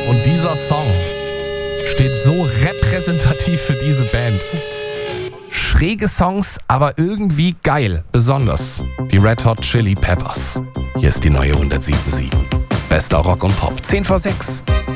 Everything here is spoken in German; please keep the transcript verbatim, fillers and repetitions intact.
Und dieser Song steht so repräsentativ für diese Band. Schräge Songs, aber irgendwie geil. Besonders die Red Hot Chili Peppers. Hier ist die neue hundertsieben Komma sieben. Bester Rock und Pop. zehn vor sechs.